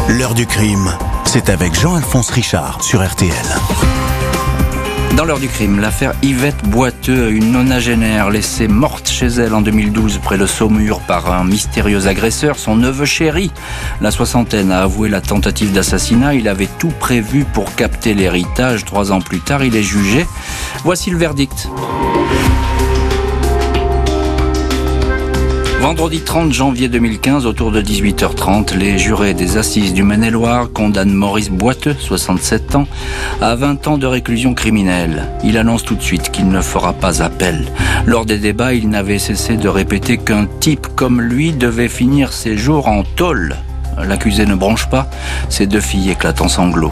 L'heure du crime, c'est avec Jean-Alphonse Richard sur RTL. Dans l'heure du crime, l'affaire Yvette Boiteux, une nonagénaire laissée morte chez elle en 2012 près de Saumur par un mystérieux agresseur, son neveu chéri. La soixantaine a avoué la tentative d'assassinat. Il avait tout prévu pour capter l'héritage. 3 ans plus tard, il est jugé. Voici le verdict. Vendredi 30 janvier 2015, autour de 18h30, les jurés des assises du Maine-et-Loire condamnent Maurice Boiteux, 67 ans, à 20 ans de réclusion criminelle. Il annonce tout de suite qu'il ne fera pas appel. Lors des débats, il n'avait cessé de répéter qu'un type comme lui devait finir ses jours en tôle. L'accusé ne bronche pas, ses 2 filles éclatent en sanglots.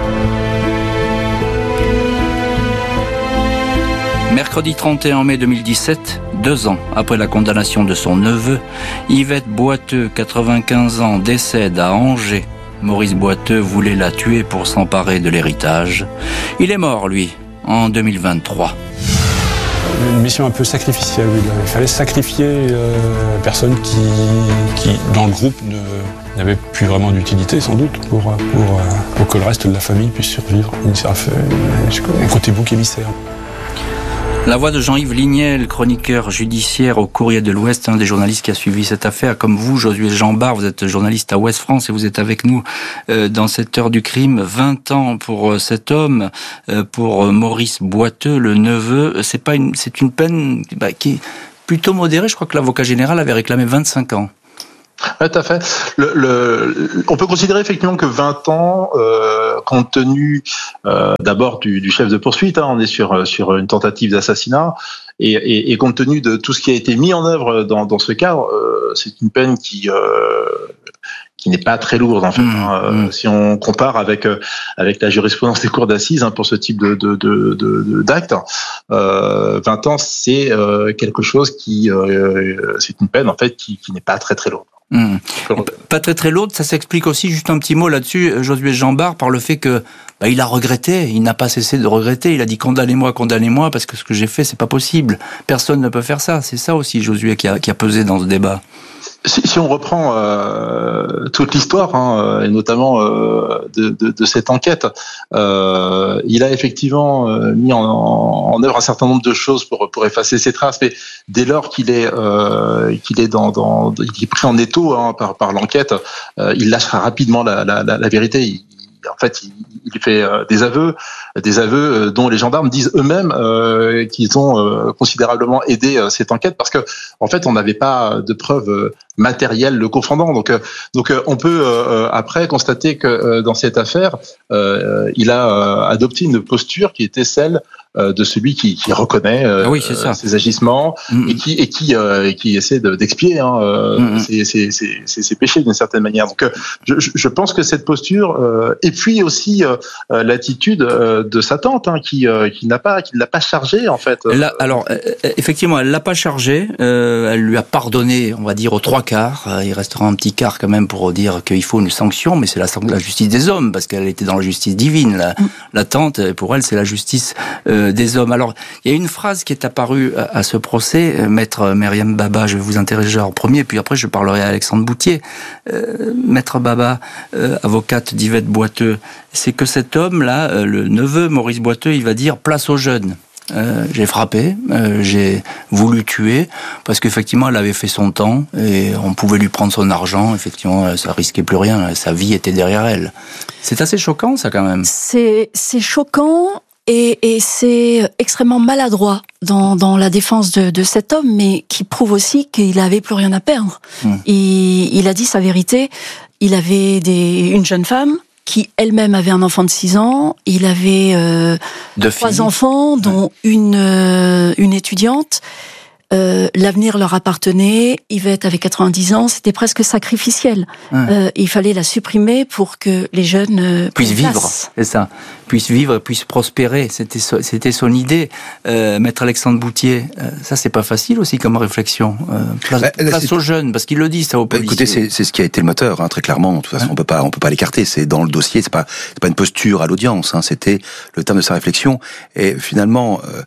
Mercredi 31 mai 2017, 2 ans après la condamnation de son neveu, Yvette Boiteux, 95 ans, décède à Angers. Maurice Boiteux voulait la tuer pour s'emparer de l'héritage. Il est mort, lui, en 2023. Une mission un peu sacrificielle. Il fallait sacrifier une personne qui, dans le groupe, n'avait plus vraiment d'utilité, sans doute, pour que le reste de la famille puisse survivre. Un côté bouc émissaire. La voix de Jean-Yves Lignel, chroniqueur judiciaire au Courrier de l'Ouest, un des journalistes qui a suivi cette affaire. Comme vous, Josué Jambard, vous êtes journaliste à Ouest France et vous êtes avec nous dans cette heure du crime. 20 ans pour cet homme, pour Maurice Boiteux, le neveu. C'est une peine qui est plutôt modérée. Je crois que l'avocat général avait réclamé 25 ans. Oui, tout à fait. On peut considérer effectivement que 20 ans, compte tenu d'abord du chef de poursuite, on est sur une tentative d'assassinat, et compte tenu de tout ce qui a été mis en œuvre dans ce cadre, c'est une peine qui n'est pas très lourde en fait. Si on compare avec la jurisprudence des cours d'assises pour ce type d'acte, 20 ans c'est quelque chose c'est une peine en fait qui n'est pas très très lourde. Pas très lourde, ça s'explique aussi, juste un petit mot là-dessus, Josué Jambard, par le fait que il a regretté, il n'a pas cessé de regretter, il a dit condamnez-moi, parce que ce que j'ai fait, c'est pas possible. Personne ne peut faire ça. C'est ça aussi, Josué, qui a pesé dans ce débat. Si on reprend toute l'histoire, et notamment de cette enquête, il a effectivement mis en œuvre un certain nombre de choses pour effacer ses traces, mais dès lors qu'il est pris en étau par l'enquête, il lâchera rapidement la vérité. En fait, il fait des aveux dont les gendarmes disent eux-mêmes qu'ils ont considérablement aidé cette enquête, parce que en fait, on n'avait pas de preuves matérielles le confondant. Donc, on peut après constater que dans cette affaire, il a adopté une posture qui était celle de celui qui reconnaît ses agissements et qui essaie d'expier ses péchés d'une certaine manière. Donc, je pense que cette posture, et puis aussi l'attitude de sa tante, qui ne l'a pas chargé en fait. Alors, effectivement, elle l'a pas chargé. Elle lui a pardonné, on va dire aux 3/4. Il restera un petit quart quand même pour dire qu'il faut une sanction, mais c'est la justice des hommes, parce qu'elle était dans la justice divine. La tante, pour elle, c'est la justice des hommes. Alors, il y a une phrase qui est apparue à ce procès. Maître Myriam Baba, je vais vous interroger en premier, puis après je parlerai à Alexandre Boutier. Maître Baba, avocate d'Yvette Boiteux, c'est que cet homme-là, le neveu Maurice Boiteux, il va dire place aux jeunes. J'ai frappé, j'ai voulu tuer, parce qu'effectivement elle avait fait son temps et on pouvait lui prendre son argent. Effectivement, ça risquait plus rien, sa vie était derrière elle. C'est assez choquant, ça, quand même. C'est choquant et c'est extrêmement maladroit dans la défense de cet homme, mais qui prouve aussi qu'il avait plus rien à perdre. Il a dit sa vérité. Il avait une jeune femme qui elle-même avait un enfant de 6 ans. Il avait 3 enfants, dont une étudiante. L'avenir leur appartenait. Yvette avait 90 ans. C'était presque sacrificiel. Il fallait la supprimer pour que les jeunes puissent vivre. C'est ça. Puissent vivre, puissent prospérer. C'était son idée. Maître Alexandre Boutier, ça c'est pas facile aussi comme réflexion. Place aux jeunes, parce qu'il le dit ça aux policiers. Écoutez, c'est ce qui a été le moteur, très clairement. De toute façon, on peut pas l'écarter. C'est dans le dossier. C'est pas une posture à l'audience. C'était le terme de sa réflexion. Et finalement,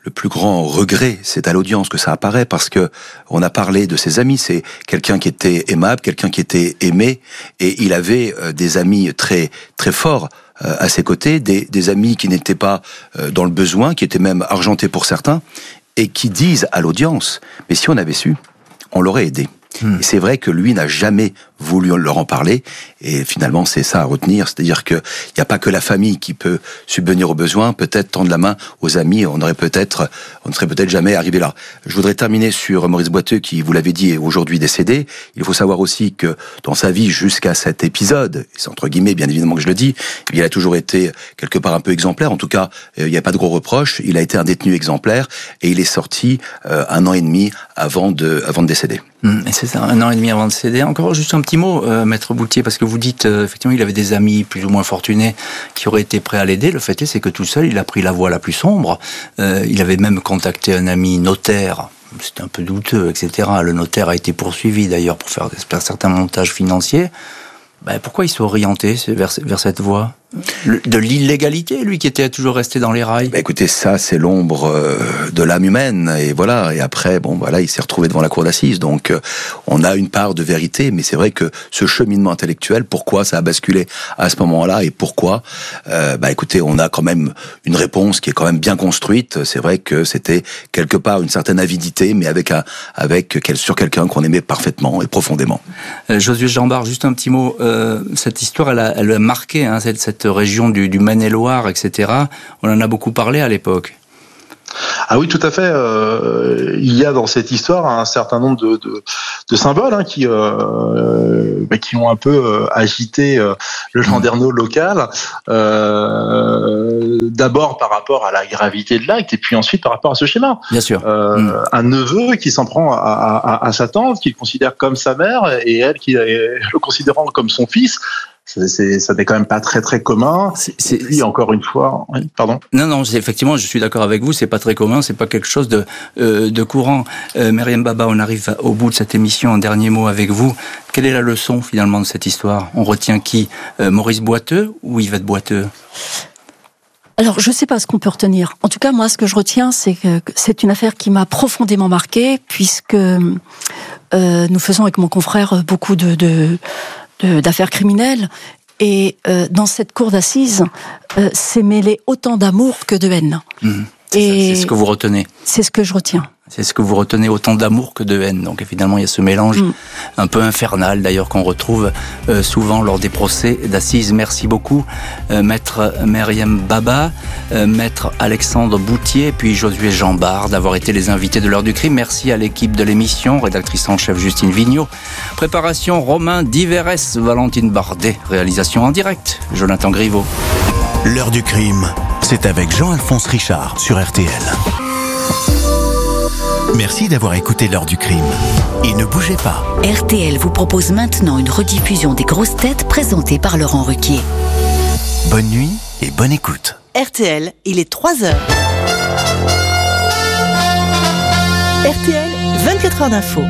le plus grand regret, c'est à l'audience que ça apparaît, parce que on a parlé de ses amis. C'est quelqu'un qui était aimable, quelqu'un qui était aimé, et il avait des amis très très forts à ses côtés, des amis qui n'étaient pas dans le besoin, qui étaient même argentés pour certains, et qui disent à l'audience, mais si on avait su, on l'aurait aidé. Et c'est vrai que lui n'a jamais voulu leur en parler, et finalement c'est ça à retenir, c'est-à-dire que il n'y a pas que la famille qui peut subvenir aux besoins, peut-être tendre la main aux amis, on ne serait peut-être jamais arrivé là. Je voudrais terminer sur Maurice Boiteux, qui, vous l'avez dit, est aujourd'hui décédé. Il faut savoir aussi que dans sa vie, jusqu'à cet épisode, c'est entre guillemets bien évidemment que je le dis, il a toujours été quelque part un peu exemplaire, en tout cas il n'y a pas de gros reproches, il a été un détenu exemplaire, et il est sorti 1 an et demi avant de décéder. Et c'est ça, 1 an et demi avant de décéder. Encore juste un petit mot, Maître Boultier, parce que vous dites, effectivement, il avait des amis plus ou moins fortunés qui auraient été prêts à l'aider. Le fait est, c'est que tout seul, il a pris la voie la plus sombre. Il avait même contacté un ami notaire. C'était un peu douteux, etc. Le notaire a été poursuivi, d'ailleurs, pour faire certains montages financiers. Pourquoi il s'est orienté vers cette voie de l'illégalité, lui qui était toujours resté dans les rails? Écoutez, ça c'est l'ombre de l'âme humaine, et voilà. Et après, il s'est retrouvé devant la cour d'assises. Donc, on a une part de vérité, mais c'est vrai que ce cheminement intellectuel, pourquoi ça a basculé à ce moment-là, et pourquoi écoutez, on a quand même une réponse qui est quand même bien construite. C'est vrai que c'était quelque part une certaine avidité, mais sur quelqu'un qu'on aimait parfaitement et profondément. Josué Jambard, juste un petit mot. Cette histoire, elle a marqué cette région du Maine-et-Loire, etc. On en a beaucoup parlé à l'époque. Ah oui, tout à fait. Il y a dans cette histoire un certain nombre de symboles qui ont un peu agité le landerneau local. D'abord par rapport à la gravité de l'acte, et puis ensuite par rapport à ce schéma. Bien sûr. Un neveu qui s'en prend à sa tante, qu'il considère comme sa mère, et elle qui le considérant comme son fils. Ça n'est quand même pas très très commun. Et puis encore une fois, oui, pardon. Non, effectivement, je suis d'accord avec vous. C'est pas très commun, c'est pas quelque chose de courant. Myriam Baba, on arrive au bout de cette émission. Un dernier mot avec vous. Quelle est la leçon finalement de cette histoire? On retient qui? Maurice Boiteux ou Yvette Boiteux? Alors, je sais pas ce qu'on peut retenir. En tout cas, moi, ce que je retiens, c'est que c'est une affaire qui m'a profondément marquée, puisque nous faisons avec mon confrère beaucoup d'affaires criminelles, et dans cette cour d'assises, c'est mêlé autant d'amour que de haine. C'est ce que vous retenez. C'est ce que je retiens. C'est ce que vous retenez, autant d'amour que de haine. Donc évidemment, il y a ce mélange un peu infernal, d'ailleurs, qu'on retrouve souvent lors des procès d'assises. Merci beaucoup, Maître Myriam Baba, Maître Alexandre Boultier, puis Josué Jambard, d'avoir été les invités de l'heure du crime. Merci à l'équipe de l'émission, rédactrice en chef Justine Vigneault, préparation Romain Diverès, Valentine Bardet, réalisation en direct, Jonathan Griveaux. L'heure du crime, c'est avec Jean-Alphonse Richard sur RTL. Merci d'avoir écouté l'heure du crime. Et ne bougez pas. RTL vous propose maintenant une rediffusion des grosses têtes présentées par Laurent Ruquier. Bonne nuit et bonne écoute. RTL, il est 3h. RTL, 24 heures d'info.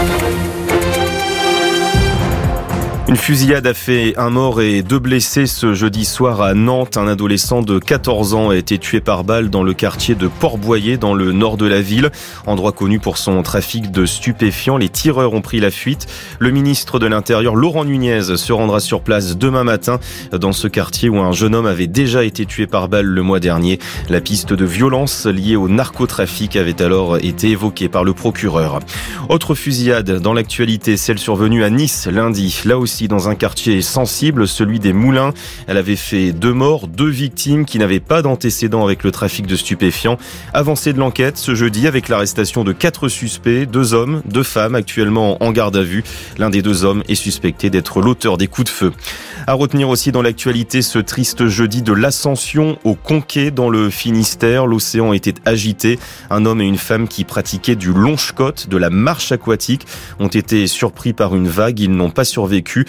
Une fusillade a fait 1 mort et 2 blessés ce jeudi soir à Nantes. Un adolescent de 14 ans a été tué par balle dans le quartier de Port-Boyer, dans le nord de la ville. Endroit connu pour son trafic de stupéfiants, les tireurs ont pris la fuite. Le ministre de l'Intérieur, Laurent Nunez, se rendra sur place demain matin dans ce quartier où un jeune homme avait déjà été tué par balle le mois dernier. La piste de violence liée au narcotrafic avait alors été évoquée par le procureur. Autre fusillade dans l'actualité, celle survenue à Nice lundi. Là aussi, dans un quartier sensible, celui des Moulins. Elle avait fait 2 morts, 2 victimes qui n'avaient pas d'antécédents avec le trafic de stupéfiants. Avancée de l'enquête ce jeudi avec l'arrestation de 4 suspects, 2 hommes, 2 femmes actuellement en garde à vue. L'un des 2 hommes est suspecté d'être l'auteur des coups de feu. À retenir aussi dans l'actualité ce triste jeudi de l'Ascension au Conquet dans le Finistère. L'océan était agité. Un homme et une femme qui pratiquaient du long-shot, de la marche aquatique, ont été surpris par une vague. Ils n'ont pas survécu.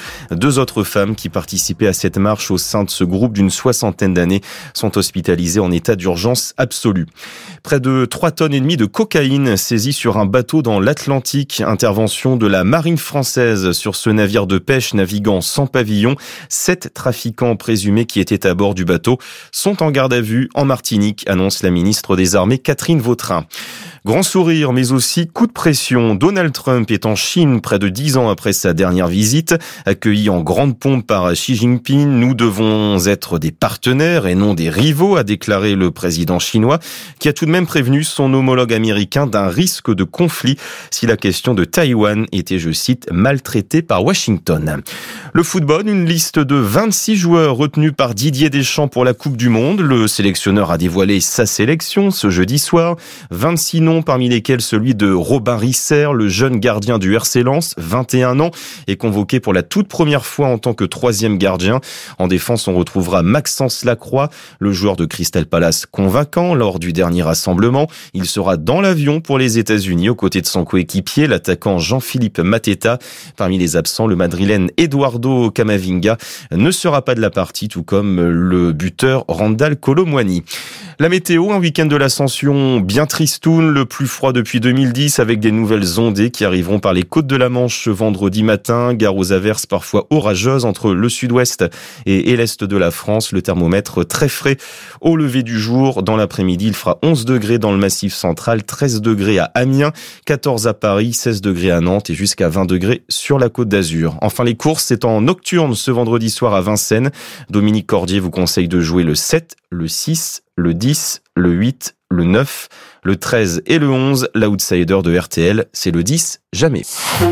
2 autres femmes qui participaient à cette marche au sein de ce groupe d'une 60aine d'années sont hospitalisées en état d'urgence absolue. Près de 3,5 tonnes de cocaïne saisies sur un bateau dans l'Atlantique. Intervention de la marine française sur ce navire de pêche naviguant sans pavillon. 7 trafiquants présumés qui étaient à bord du bateau sont en garde à vue en Martinique, annonce la ministre des Armées Catherine Vautrin. Grand sourire, mais aussi coup de pression. Donald Trump est en Chine près de 10 ans après sa dernière visite. Accueilli en grande pompe par Xi Jinping, nous devons être des partenaires et non des rivaux, a déclaré le président chinois, qui a tout de même prévenu son homologue américain d'un risque de conflit si la question de Taïwan était, je cite, maltraitée par Washington. Le football, une liste de 26 joueurs retenus par Didier Deschamps pour la Coupe du Monde. Le sélectionneur a dévoilé sa sélection ce jeudi soir. 26 noms parmi lesquels celui de Robin Risser, le jeune gardien du RC Lens, 21 ans, est convoqué pour la toute première fois en tant que 3e gardien. En défense, on retrouvera Maxence Lacroix, le joueur de Crystal Palace convaincant lors du dernier rassemblement. Il sera dans l'avion pour les États-Unis aux côtés de son coéquipier, l'attaquant Jean-Philippe Mateta. Parmi les absents, le Madrilène Eduardo Camavinga ne sera pas de la partie, tout comme le buteur Randal Kolo Muani. La météo, un week-end de l'Ascension bien tristoun, le plus froid depuis 2010 avec des nouvelles ondées qui arriveront par les côtes de la Manche ce vendredi matin. Gare aux averses parfois orageuses entre le sud-ouest et l'est de la France. Le thermomètre très frais au lever du jour. Dans l'après-midi, il fera 11 degrés dans le Massif central, 13 degrés à Amiens, 14 à Paris, 16 degrés à Nantes et jusqu'à 20 degrés sur la Côte d'Azur. Enfin, les courses, c'est en nocturne ce vendredi soir à Vincennes. Dominique Cordier vous conseille de jouer le 7, le 6, le 10, le 8, le 9, le 13 et le 11. L'outsider de RTL, c'est le 10, jamais.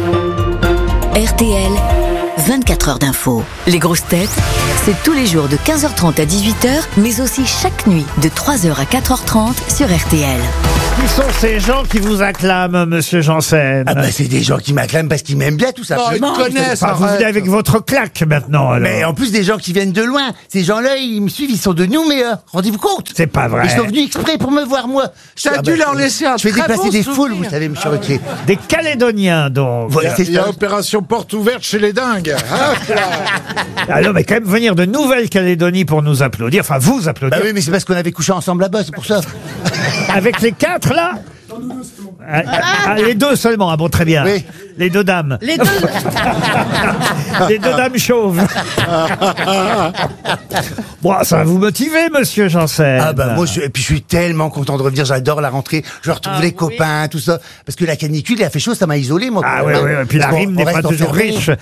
RTL, 24 heures d'info. Les grosses têtes, c'est tous les jours de 15h30 à 18h, mais aussi chaque nuit de 3h à 4h30 sur RTL. Qui sont ces gens qui vous acclament, monsieur Janssen? Ah bah c'est des gens qui m'acclament parce qu'ils m'aiment bien tout simplement. Ils connaissent. Vous venez avec votre claque maintenant. Alors. Mais en plus des gens qui viennent de loin. Ces gens-là, ils me suivent, ils sont de nous meilleurs. Rendez-vous compte? C'est pas vrai. Ils sont venus exprès pour me voir moi. T'as dû leur laisser un Je vais très déplacer bon des souvenir. foules, vous savez, monsieur Ruquier. Des Calédoniens donc. Voilà, c'est Il y a ça. opération porte ouverte chez les dingues. Hop là. Ah non, mais quand même venir de Nouvelle-Calédonie pour nous applaudir. Enfin, vous applaudir. Bah oui, mais c'est parce qu'on avait couché ensemble là-bas, c'est pour ça. Avec les 4 là. Les 2 seulement, ah bon, très bien. Oui. Les 2 dames. Les deux. Les 2 dames chauves. Bon, ça va vous motiver, monsieur Janssen. Ah bah moi, et puis je suis tellement content de revenir, j'adore la rentrée, je retrouve les copains, tout ça. Parce que la canicule, il a fait chaud, ça m'a isolé, moi. Ah oui, oui, et puis la rime n'est pas toujours riche.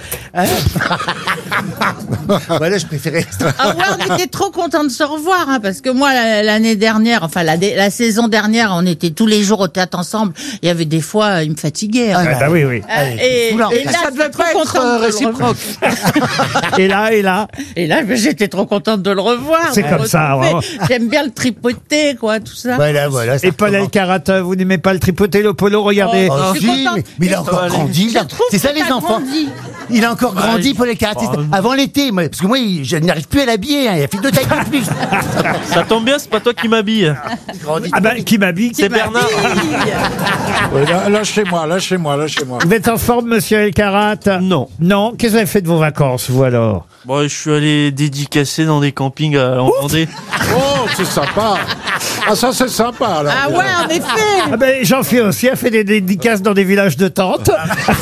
Voilà, je préférais. Ah ouais, on était trop contents de se revoir, hein, parce que moi, l'année dernière, enfin la saison dernière, on était tous les jours au théâtre ensemble. Il y avait des fois, il me fatiguait. Hein. Ah bah oui, oui. Et là, Ça devait pas être réciproque. Et là. J'étais trop contente de le revoir. C'est comme ça, vraiment. J'aime bien le tripoter, quoi, tout ça. Voilà. Et Paul Elkarat, vous n'aimez pas le tripoter, le polo, regardez. Oh, Je suis si, contente. mais il a encore grandi. là. C'est ça les enfants. Il a encore grandi, Paul Elkarat. Avant l'été, parce que moi, je n'arrive plus à l'habiller. Hein. Il a fait 2 tailles de plus. Ça tombe bien, c'est pas toi qui m'habille. Ah ben, qui m'habille? C'est Bernard. Oui, lâchez-moi. Vous êtes en forme, monsieur Elkarat? Non. Non? Qu'est-ce que vous avez fait de vos vacances, vous, alors? Bon, je suis allé dédicacer dans des campings en Vendée. Oh, c'est sympa. Ah, ça, c'est sympa, alors. Ah ouais, en effet. Ah ben, Jean-Phil aussi a fait des dédicaces dans des villages de tentes.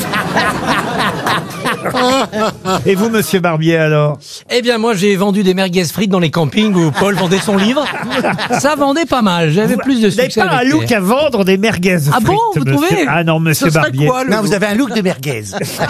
Et vous, monsieur Barbier, alors? Eh bien, moi, j'ai vendu des merguez frites dans les campings où Paul vendait son livre. Ça vendait pas mal. J'avais plus de succès. Vous n'avez pas un look à vendre des merguez frites? Ah bon, vous monsieur. trouvez? Ah non, monsieur Barbier. Non, vous avez un look de merguez.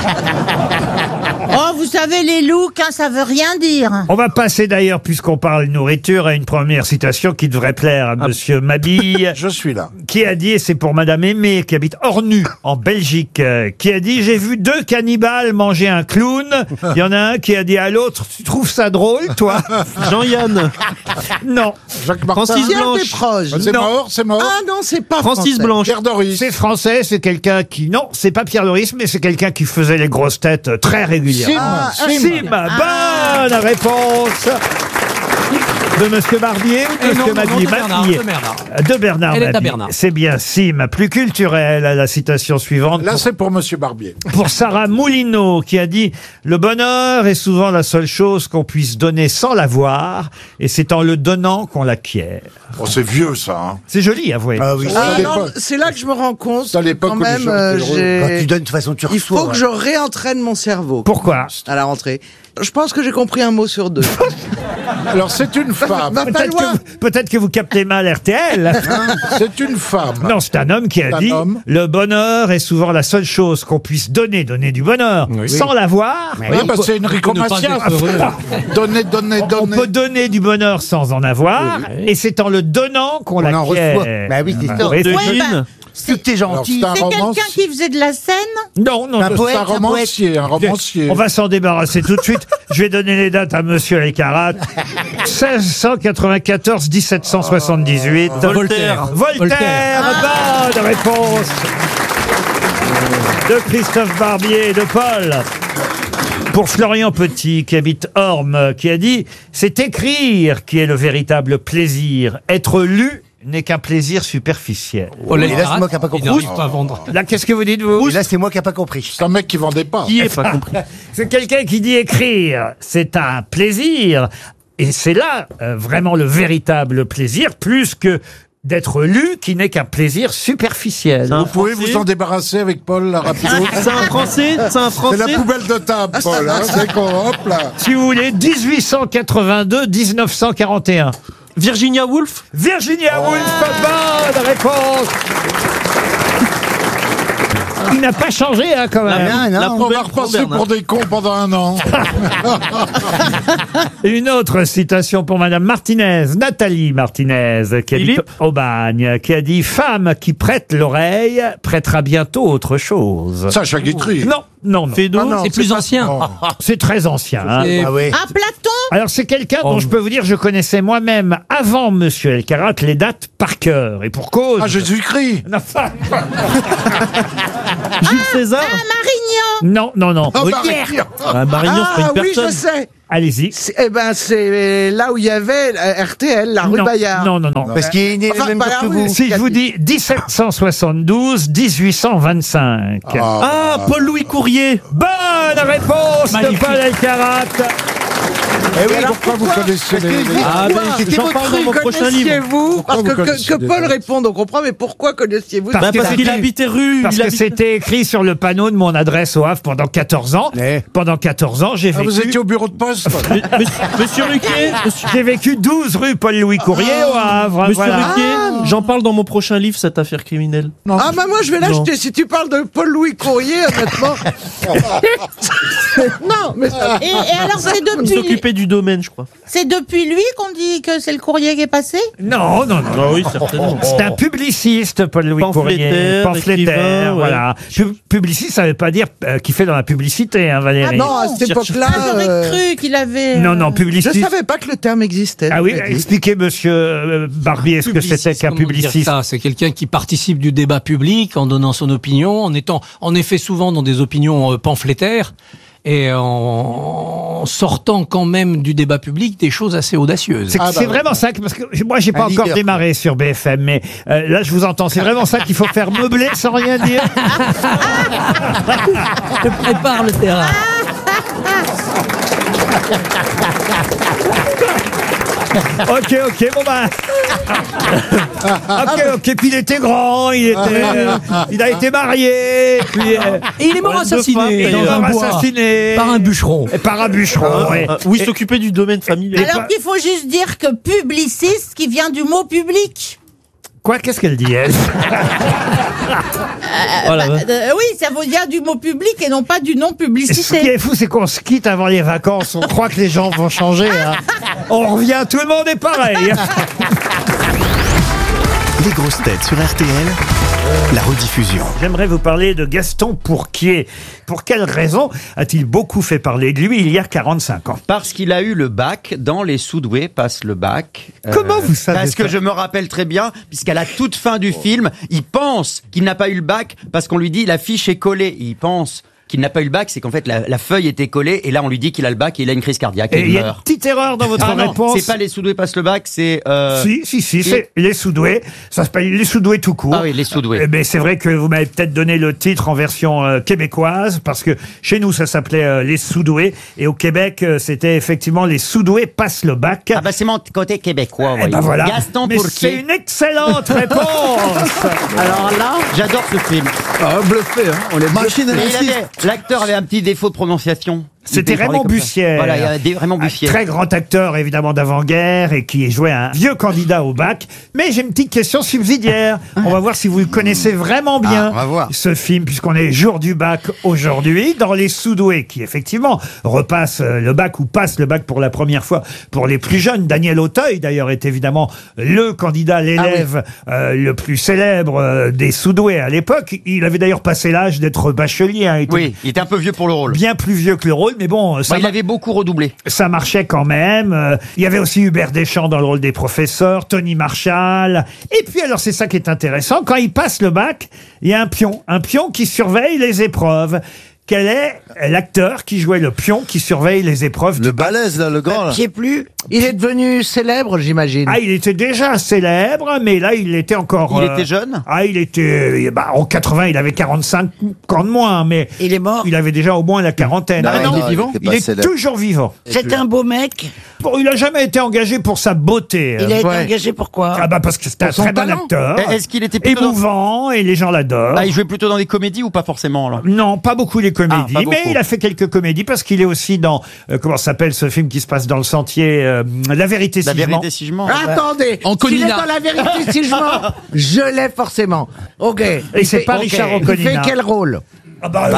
Oh, vous savez, les looks, hein, ça veut rien dire. On va passer d'ailleurs, puisqu'on parle nourriture, à une première citation qui devrait plaire à monsieur Mabille. Je suis là. Qui a dit, et c'est pour madame Aimée, qui habite Ornu, en Belgique, qui a dit: j'ai vu 2 cannibales manger un clown. Il y en a un qui a dit à l'autre: tu trouves ça drôle, toi? Jean-Yann. Non. Jacques Martin. Francis Blanche. C'est Non. mort, c'est mort. Ah non, c'est pas Francis français. Blanche. Pierre Doris. C'est français, c'est quelqu'un qui... Non, c'est pas Pierre Doris, mais c'est quelqu'un qui faisait les grosses têtes très régulièrement. Sim. Sim. Bonne réponse. De Monsieur Barbier ou de Monsieur Mabille? de Bernard. De Bernard Elle est à Mabille. Bernard. C'est bien Sim. Plus culturel, la citation suivante. Là, c'est pour Monsieur Barbier. Pour Sarah Moulineau, qui a dit « Le bonheur est souvent la seule chose qu'on puisse donner sans l'avoir, et c'est en le donnant qu'on l'acquiert. Oh, c'est vieux, ça. Hein. » C'est joli, avouez. Ah oui. Ah non, c'est là que je me rends compte. C'est à l'époque quand où les même, gens étaient heureux. Quand tu donnes de toute façon, tu reçois. il faut que je réentraîne mon cerveau. Pourquoi? À la rentrée. Je pense que j'ai compris un mot sur deux. Alors, c'est une femme. Va pas loin. Peut-être que vous captez mal RTL. C'est une femme. Non, c'est un homme qui a dit homme. « Le bonheur est souvent la seule chose qu'on puisse donner du bonheur, sans l'avoir. » Oui, bah, c'est Enrico Macias. Donner. On peut donner du bonheur sans en avoir, et c'est en le donnant qu'on On en l'acquiert. reçoit. Bah oui, c'est ça. Et Ouais, c'est- bah, Si t'es gentil. Alors, c'est quelqu'un qui faisait de la scène? Non, non, Un non. poète, un romancier. On va s'en débarrasser tout de suite. Je vais donner les dates à Monsieur Elkarat. 1694, 1778. Voltaire. Voltaire, bonne réponse de Christophe Barbier et de Paul. Pour Florian Petit, qui habite Orme, qui a dit « C'est écrire qui est le véritable plaisir. Être lu n'est qu'un plaisir superficiel. » Et là, c'est moi qui n'ai pas compris. n'arrive pas à vendre. Là, qu'est-ce que vous dites, vous? Et là, c'est moi qui n'ai pas compris. C'est un mec qui vendait pas. Qui est pas compris? C'est quelqu'un qui dit écrire, c'est un plaisir. Et c'est là vraiment le véritable plaisir, plus que d'être lu, qui n'est qu'un plaisir superficiel. Vous pouvez vous en débarrasser avec Paul, là, rapidement. C'est un Français? C'est un C'est Français? la poubelle de table, Paul. Hein, c'est qu'on, hop là. Si vous voulez, 1882-1941. Virginia Woolf? Virginia Woolf, bonne réponse. Il n'a pas changé, hein, quand même. On va repasser pour des cons pendant un an. Une autre citation pour Madame Martinez, Nathalie Martinez, qui habite Aubagne, qui a dit « Femme qui prête l'oreille prêtera bientôt autre chose. » Sacha Guitry. Non, non, non. Fédo? C'est plus ancien. C'est très ancien. Hein. Ah ouais. Ah, Platon? Alors c'est quelqu'un dont je peux vous dire, je connaissais moi-même avant Monsieur Elkarat les dates par cœur, et pour cause. Ah, Jésus-Christ. Non, Jules César? non, non, non. Ah, Molière. Marignan, c'est pas une Oui, personne. je sais. Allez-y. Eh ben, c'est là où il y avait RTL, la rue Non, Bayard. non, non, non. Parce qu'il est né le même jour que vous. Si je vous dis 1772, 1825. Ah, Paul-Louis Courrier. Bonne réponse de Paul Elkarat. Eh oui, pourquoi vous connaissez les... Ah, ben, j'en parle dans mon prochain livre. Connaissiez-vous? Parce que Paul répond, on comprend, mais pourquoi connaissiez-vous? Parce que Parce qu'il habitait rue. Parce que c'était écrit sur le panneau de mon adresse au Havre pendant 14 ans. Pendant 14 ans, j'ai Ah, vous vécu... étiez au bureau de poste? Monsieur Ruquier? J'ai vécu 12 rue Paul-Louis Courrier au Havre. Monsieur voilà. Ruquier, j'en parle dans mon prochain livre, cette affaire criminelle. Ah bah moi je vais l'acheter. Si tu parles de Paul-Louis Courrier, honnêtement. Non, mais ça... Et alors, c'est Il depuis, s'occupait du domaine, je crois. c'est depuis lui qu'on dit que c'est le courrier qui est passé? Non, non, non. Ah oui, certainement. C'est un publiciste, Paul-Louis Courrier. Pamphlétaire, ouais. Voilà. Publiciste, ça veut pas dire qu'il fait dans la publicité, hein, Valérie. non, à cette époque-là. J'aurais cru qu'il avait. Non, non, Je publiciste. savais pas que le terme existait. Ah oui, je l'ai dit. expliquez, monsieur Barbier, ce que c'était qu'un Comment dire publiciste. ça? C'est quelqu'un qui participe du débat public en donnant son opinion, en étant en effet souvent dans des opinions pamphlétaires et en sortant quand même du débat public des choses assez audacieuses. C'est vraiment ça, parce que moi, j'ai pas Un encore leader, démarré sur BFM, mais là, je vous entends. C'est vraiment ça qu'il faut faire meubler sans rien dire. Je prépare le terrain. Ok, bon bah. Ok, puis il était grand, il a été marié, puis. Et il est mort assassiné. Il est dans un mort bois. assassiné. Par un bûcheron. Et par un bûcheron, ouais. Où il s'occupait du domaine familial. Alors qu'il faut juste dire que publiciste qui vient du mot public. Quoi, qu'est-ce qu'elle dit, elle? Oui, ça veut dire du mot public et non pas du nom Ce qui publicité. est fou, c'est qu'on se quitte avant les vacances. On croit que les gens vont changer. Hein. On revient, tout le monde est pareil. Les grosses têtes sur RTL, la rediffusion. J'aimerais vous parler de Gaston Pourquier. Pour quelle raison a-t-il beaucoup fait parler de lui il y a 45 ans? Parce qu'il a eu le bac, dans les sous-doués passe le bac. Comment vous savez Parce que ça je me rappelle très bien, puisqu'à la toute fin du film, il pense qu'il n'a pas eu le bac parce qu'on lui dit la fiche est collée. Il pense qu'il n'a pas eu le bac, c'est qu'en fait la feuille était collée et là on lui dit qu'il a le bac et il a une crise cardiaque et Et il il y a une meurt. petite erreur dans votre réponse. C'est pas les sous-doués passent le bac, c'est... Si, c'est les sous-doués. Ça s'appelle les sous-doués tout court. Ah oui, les sous-doués. Mais c'est vrai que vous m'avez peut-être donné le titre en version québécoise, parce que chez nous, ça s'appelait les sous-doués, et au Québec, c'était effectivement les sous-doués passent le bac. Ah bah c'est mon côté québécois, Eh ben voilà. Gaston Mais Pourquier. c'est une excellente réponse. Alors là, j'adore ce film. Ah, bluffé, hein. On les machines à Mais la l'acteur avait un petit défaut de prononciation. C'était Il parlait Raymond comme ça. Bussière. Voilà, il y a des Raymond Bussière. Un très grand acteur, évidemment, d'avant-guerre et qui jouait un vieux candidat au bac. Mais j'ai une petite question subsidiaire. On va voir si vous le connaissez vraiment bien, on va voir. ce film, puisqu'on est jour du bac aujourd'hui. Dans Les Sous-doués, qui effectivement repasse le bac ou passe le bac pour la première fois pour les plus jeunes. Daniel Auteuil, d'ailleurs, est évidemment le candidat, l'élève le plus célèbre des Sous-doués à l'époque. Il avait d'ailleurs passé l'âge d'être bachelier. Hein. Oui, il était un peu vieux pour le rôle. Bien plus vieux que le rôle, mais bon, Il avait beaucoup redoublé. ça marchait quand même. Il y avait aussi Hubert Deschamps dans le rôle des professeurs, Tony Marshall. Et puis alors, c'est ça qui est intéressant, quand il passe le bac, il y a un pion qui surveille les épreuves. Quel est l'acteur qui jouait le pion qui surveille les épreuves Le balèze, là, le grand, là. Qui est plus. Il est devenu célèbre, j'imagine. Ah, il était déjà célèbre, mais là, il était encore... Il était jeune. Ah, il était... en 80, il avait 45 ans de moins, mais... Il est mort. Il avait déjà au moins la quarantaine. Non, Ah non, il est vivant. il était Il pas est célèbre. toujours vivant. C'est un beau mec. Bon, il a jamais été engagé pour sa beauté. Il a été Ouais. engagé pourquoi? Ah bah parce que c'est un Pour son très bon talent. acteur. Est-ce qu'il était plutôt émouvant et les gens l'adorent. Ah, il jouait plutôt dans des comédies ou pas forcément là? Non, pas beaucoup les comédies, Ah, pas beaucoup. mais il a fait quelques comédies parce qu'il est aussi dans comment s'appelle ce film qui se passe dans le sentier, La vérité si La je mens. vérité si je mens. Attendez. En S'il est Conina. dans la vérité si je mens, je l'ai forcément. Ok. Et c'est pas Ok. Richard Il Anconina. fait quel rôle? Ah bah,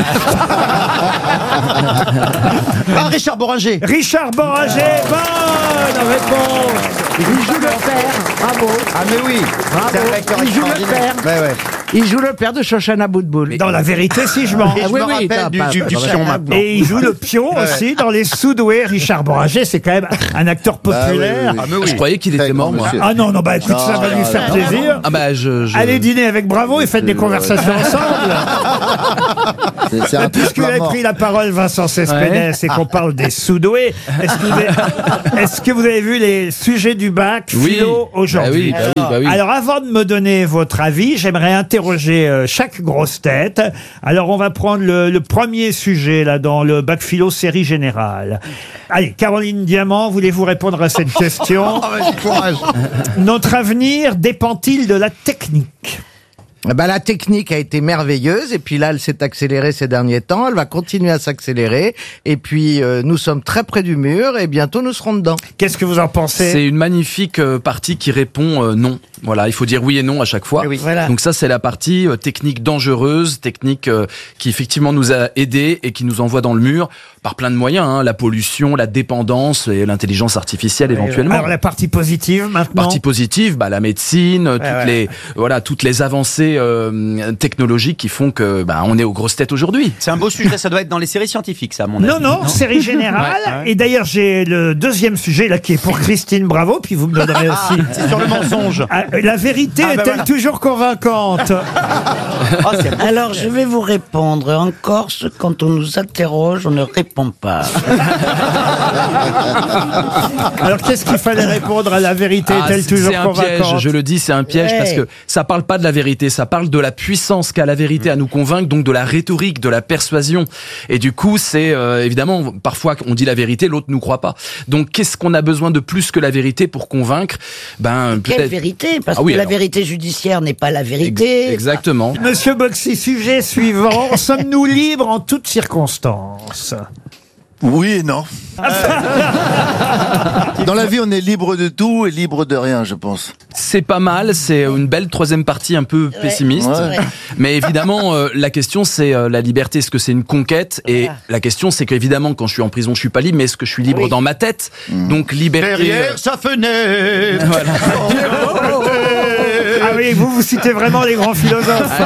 Ah, Richard Boringer. Richard Boringer, bonne réponse. Il joue le père. Bravo. Ah mais oui. Bravo. C'est un acteur Il joue le extraordinaire. père. Ouais. Il joue le père de Shoshana Boutboul. Dans La vérité si je mens. Et je oui, me oui, rappelle t'as du pas- pion maintenant. Et il joue le pion aussi dans Les Sous-doués. Richard Boringer, c'est quand même un acteur populaire. oui, oui. Ah, mais oui. Je croyais qu'il était mort, moi. Ah non, bah écoute, ça va lui faire plaisir. Ah bah Allez dîner avec Bravo et faites des conversations ensemble. C'est un peu Puisque vous avez pris la parole, Vincent Cespedes, et qu'on parle des Sous-doués, est-ce que vous avez vu les sujets du bac philo aujourd'hui? Bah oui. Alors, avant de me donner votre avis, j'aimerais interroger chaque grosse tête. Alors, on va prendre le premier sujet, là, dans le bac philo série générale. Allez, Caroline Diamant, voulez-vous répondre à cette question? Notre avenir dépend-il de la technique? La technique a été merveilleuse et puis là, elle s'est accélérée ces derniers temps. Elle va continuer à s'accélérer et puis nous sommes très près du mur et bientôt nous serons dedans. Qu'est-ce que vous en pensez? C'est une magnifique partie qui répond non. Voilà, il faut dire oui et non à chaque fois. Oui, voilà. Donc ça, c'est la partie technique dangereuse, technique qui effectivement nous a aidés et qui nous envoie dans le mur par plein de moyens, hein, la pollution, la dépendance et l'intelligence artificielle éventuellement. Alors, la partie positive, maintenant? Partie positive, la médecine, toutes les avancées technologiques qui font que on est aux grosses têtes aujourd'hui. C'est un beau sujet, ça doit être dans les séries scientifiques, ça, à mon avis. Non, série générale. Ouais. Et d'ailleurs, j'ai le deuxième sujet là qui est pour Christine Bravo, puis vous me donnerez aussi. C'est sur le mensonge. La vérité est-elle toujours convaincante? Alors, je vais vous répondre. En Corse, quand on nous interroge, on ne répond pas. Alors, qu'est-ce qu'il fallait répondre à la vérité est-elle toujours C'est un convaincante? piège, je le dis, c'est un piège parce que ça parle pas de la vérité, ça parle de la puissance qu'a la vérité à nous convaincre, donc de la rhétorique, de la persuasion. Et du coup, c'est évidemment, parfois on dit la vérité, l'autre nous croit pas. Donc, qu'est-ce qu'on a besoin de plus que la vérité pour convaincre? Quelle vérité? Parce que la vérité judiciaire n'est pas la vérité. Exactement. Monsieur Boxy, sujet suivant. Sommes-nous libres en toutes circonstances? Oui et non. Dans la vie, on est libre de tout et libre de rien, je pense. C'est pas mal, c'est une belle troisième partie un peu pessimiste. Ouais. Mais évidemment, la question c'est la liberté, est-ce que c'est une conquête? Et la question c'est qu'évidemment, quand je suis en prison, je suis pas libre, mais est-ce que je suis libre dans ma tête? Donc liberté... Derrière sa fenêtre. Voilà. Ah oui, vous citez vraiment les grands philosophes.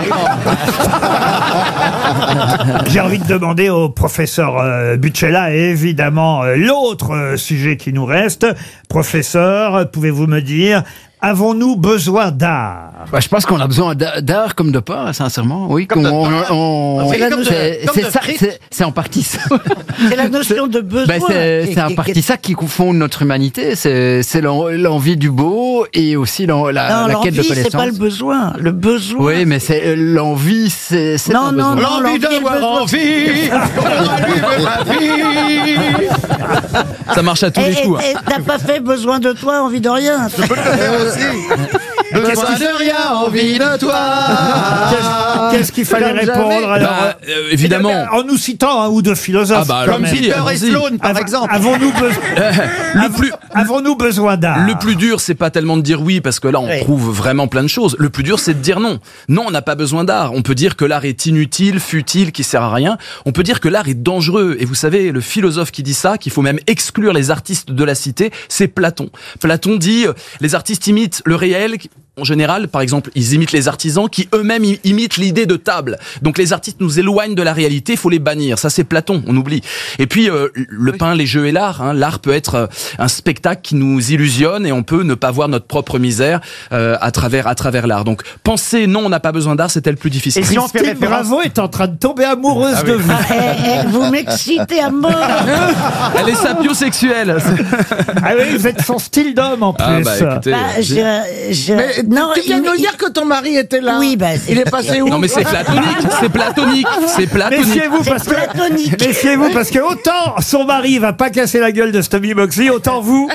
J'ai envie de demander au professeur Buccella, évidemment, l'autre sujet qui nous reste. Professeur, pouvez-vous me dire Avons-nous besoin d'art? Bah, je pense qu'on a besoin d'art comme de pas, sincèrement. Oui, c'est en partie ça. C'est la notion de besoin. Bah, c'est en partie ça qui confonde notre humanité. C'est l'envie du beau et aussi la quête de connaissance. C'est pas le besoin. Le besoin. Oui, mais c'est l'envie, c'est non, non, non, l'envie d'avoir envie. Ça marche à tous les coups. T'as pas fait besoin de toi, envie de rien. Besoin de rien, envie de toi. Qu'est-ce qu'il fallait répondre alors évidemment. En nous citant un ou deux philosophes. Comme Peter et Sloan, par exemple. Avons-nous besoin d'art? Le plus dur, c'est pas tellement de dire oui, parce que là, on trouve vraiment plein de choses. Le plus dur, c'est de dire non. Non, on n'a pas besoin d'art. On peut dire que l'art est inutile, futile, qui sert à rien. On peut dire que l'art est dangereux. Et vous savez, le philosophe qui dit ça, qu'il faut même exclure les artistes de la cité, c'est Platon. Platon dit, les artistes imitent le réel. En général, par exemple, ils imitent les artisans qui eux-mêmes imitent l'idée de table. Donc les artistes nous éloignent de la réalité, il faut les bannir. Ça, c'est Platon, on oublie. Et puis, le pain, les jeux et l'art. Hein. L'art peut être un spectacle qui nous illusionne et on peut ne pas voir notre propre misère à travers l'art. Donc, penser non, on n'a pas besoin d'art, c'était le plus difficile. Et Christine Bravo est en train de tomber amoureuse de vous. Vous m'excitez à mort. Elle est sapiosexuelle. Ah oui, vous êtes son style d'homme en plus. Ah bah, écoutez, non, tu viens de nous dire que ton mari était là. Oui, il est passé où? Non, mais c'est platonique. Méfiez-vous parce que autant son mari va pas casser la gueule de Stubby Moxley, autant vous.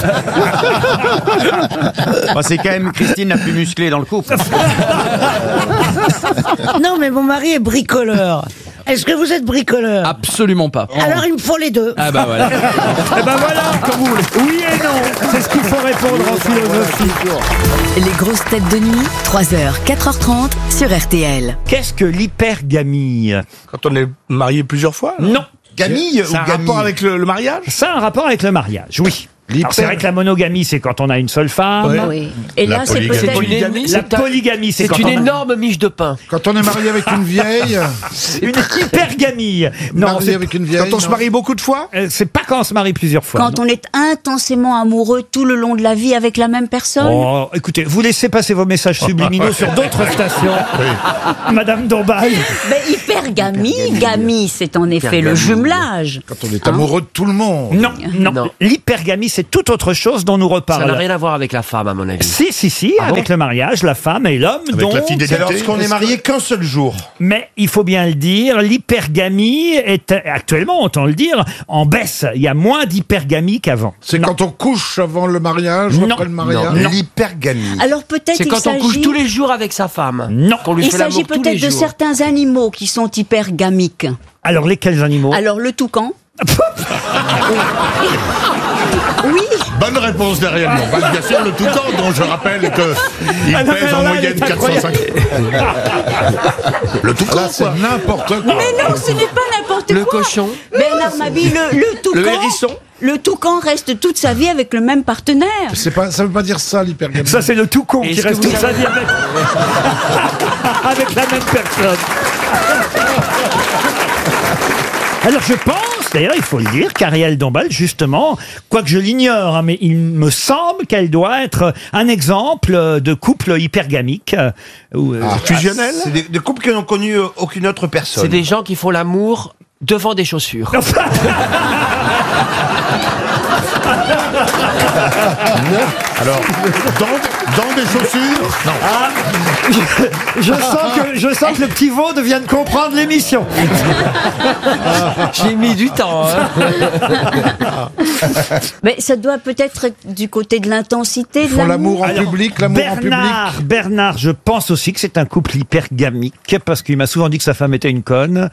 C'est quand même Christine la plus musclée dans le couple. Non, mais mon mari est bricoleur. Est-ce que vous êtes bricoleur? Absolument pas. Alors il me faut les deux. Ah bah voilà. Eh ben voilà, comme vous voulez. Oui et non, c'est ce qu'il faut répondre en philosophie. Les grosses têtes de nuit, 3h, 4h30 sur RTL. Qu'est-ce que l'hypergamie? Quand on est marié plusieurs fois? Non. Gamille ou un gamille? Rapport avec le mariage? Ça a un rapport avec le mariage, oui. Alors, c'est vrai que la monogamie, c'est quand on a une seule femme. Oui. Et là, c'est peut-être la polygamie, c'est quand une on a... énorme miche de pain. Quand on est marié avec une vieille. Une hypergamie. Non, c'est avec une vieille. Quand on se marie beaucoup de fois. C'est pas quand on se marie plusieurs fois. Quand on est intensément amoureux tout le long de la vie avec la même personne. Oh, écoutez, vous laissez passer vos messages subliminaux sur d'autres stations. Madame Dombal. Mais hypergamie, gamie, c'est en effet le jumelage. Quand on est amoureux de tout le monde. Non. L'hypergamie, c'est tout autre chose dont nous reparle. Ça n'a rien à voir avec la femme, à mon avis. Si, avec le mariage, la femme et l'homme. Avec la fidélité. C'est lorsqu'on est marié qu'un seul jour. Mais il faut bien le dire, l'hypergamie est actuellement, autant le dire, en baisse. Il y a moins d'hypergamie qu'avant. C'est quand on couche avant le mariage ou après le mariage? Non. L'hypergamie. Alors peut-être c'est quand on couche tous les jours avec sa femme. Non. Il s'agit peut-être de certains animaux qui sont hypergamiques. Alors lesquels animaux? Alors le toucan. Oui. Bonne réponse derrière moi. Bien sûr, le toucan, dont je rappelle qu'il pèse en moyenne 450. Le toucan, là, c'est n'importe quoi. Mais non, ce n'est pas n'importe quoi. Le cochon. Bernard Mabille, le toucan. Le hérisson. Le toucan reste toute sa vie avec le même partenaire. Ça veut pas dire ça, l'hypergamie. Ça, c'est le toucan qui reste toute sa vie avec la même personne. Alors je pense, d'ailleurs il faut le dire, qu'Ariel Dombal, justement, quoique je l'ignore, hein, mais il me semble qu'elle doit être un exemple de couple hypergamique. Fusionnel. C'est des couples qui n'ont connu aucune autre personne. C'est des gens qui font l'amour devant des chaussures. Alors, dans des chaussures? Non. Ah, je sens que le petit Vaud vient de comprendre l'émission. J'ai mis du temps. Hein. Mais ça doit peut-être être du côté de l'intensité de l'amour en public, l'amour en public. Bernard, je pense aussi que c'est un couple hypergamique, parce qu'il m'a souvent dit que sa femme était une conne.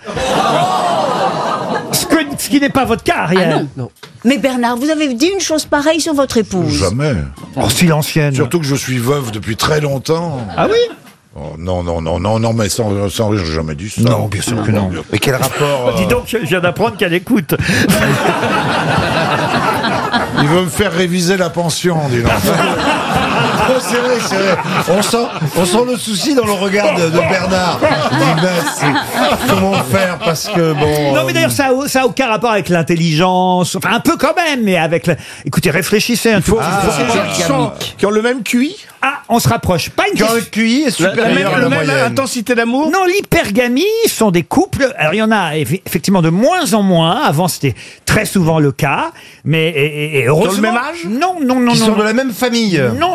Ce qui n'est pas votre cas, Ariel. Non. Mais Bernard, vous avez dit une chose pareille sur votre épouse. Jamais. Oh, si l'ancienne. Surtout que je suis veuve depuis très longtemps. Ah oui? Oh, non, mais sans rire, j'ai jamais dit ça. Non, bien sûr que non. Mais quel rapport Dis donc, je viens d'apprendre qu'elle écoute. Il veut me faire réviser la pension, dis donc. c'est vrai. On sent le souci dans le regard de Bernard. Il dit, comment faire parce que bon. Non, mais d'ailleurs, ça a aucun rapport avec l'intelligence. Enfin, un peu quand même, mais avec. Écoutez, réfléchissez un peu. C'est des gens qui ont le même QI. Ah, on se rapproche. Pas une Qui ont un QI est supérieur à la moyenne. Intensité d'amour. Non, l'hypergamie sont des couples. Alors, il y en a effectivement de moins en moins. Avant, c'était très souvent le cas, mais et heureusement. Qui ont le même âge ? Non. Qui sont de la même famille. Non.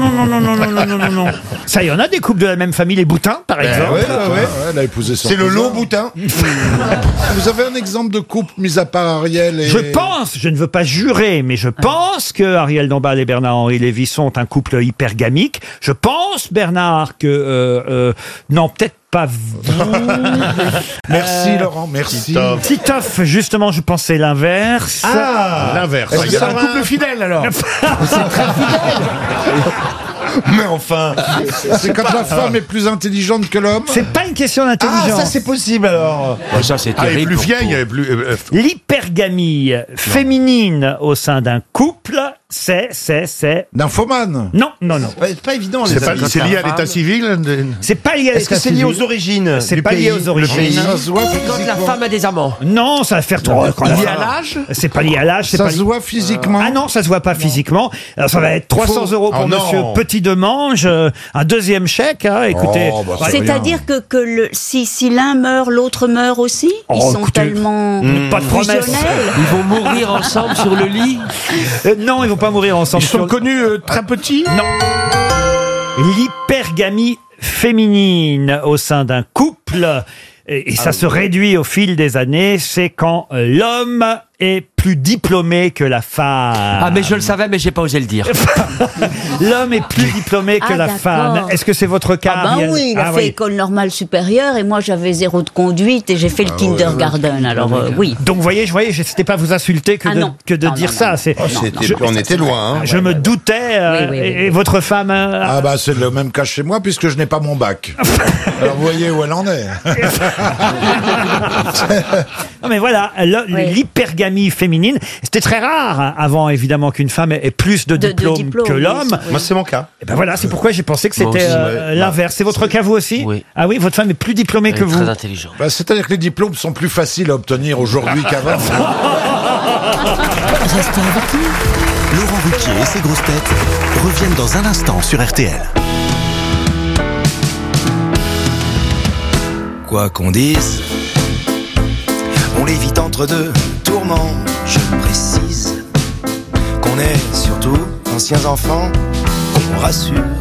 Ça, il y en a des couples de la même famille, les Boutins, par exemple. Ouais, elle a épousé son. C'est le lot Boutin. Vous avez un exemple de couple, mis à part Ariel et... Je pense, je ne veux pas jurer, mais je pense que Ariel Dombal et Bernard-Henri Lévy sont un couple hypergamique. Je pense, Bernard, que... non, peut-être pas vous. Merci Laurent, merci. Titoff, justement, je pensais l'inverse. Ah, l'inverse. C'est un couple fidèle alors. C'est très fidèle. Mais enfin, c'est quand la femme est plus intelligente que l'homme. C'est pas une question d'intelligence. Ah, ça c'est possible alors. Ça c'est Elle est terrible. plus vieille, elle est plus. L'hypergamie féminine au sein d'un couple, c'est... Nymphomane. Non. C'est pas évident. C'est lié à l'état civil. C'est pas lié à Est-ce que c'est lié aux origines? C'est pas lié aux origines. Ça se voit C'est quand la femme a des amants. Non, ça va faire trop. Lié à l'âge? C'est pas lié à l'âge. Ça se voit physiquement. Ah non, ça se voit pas physiquement. Alors ça va être 300 € pour monsieur Petit Demange, un deuxième chèque. Hein, écoutez. C'est-à-dire que si l'un meurt, l'autre meurt aussi. Ils sont tellement pas de promesse. fusionnels. Ils vont mourir ensemble sur le lit. Non, ils vont pas mourir ensemble. Ils sont connus très petits. Non. L'hypergamie féminine au sein d'un couple, et ça se réduit au fil des années, c'est quand l'homme est plus diplômé que la femme. Ah mais je le savais mais j'ai pas osé le dire. L'homme est plus diplômé que la femme. d'accord. Est-ce que c'est votre cas, Ariel? Oui, il a fait école normale supérieure et moi j'avais 0 de conduite et j'ai fait le kindergarten. Alors oui. Donc vous voyez, c'était pas vous insulter que de dire ça. On était loin. Hein. Je me doutais. Oui. Et votre femme Ah bah c'est le même cas chez moi puisque je n'ai pas mon bac. Alors vous voyez où elle en est. Non mais voilà, l'hypergamie féminine, c'était très rare hein, avant évidemment qu'une femme ait plus de diplômes que l'homme. Moi c'est mon cas. Et ben voilà, c'est pourquoi j'ai pensé que c'était l'inverse. C'est votre cas vous aussi? Oui. Ah oui, votre femme est plus diplômée que vous. Très intelligent. Bah, c'est-à-dire que les diplômes sont plus faciles à obtenir aujourd'hui qu'avant. Restez avec nous. Laurent Ruquier et ses grosses têtes reviennent dans un instant sur RTL. Quoi qu'on dise, on l'évite entre deux tourments. Je précise qu'on est surtout anciens enfants, qu'on rassure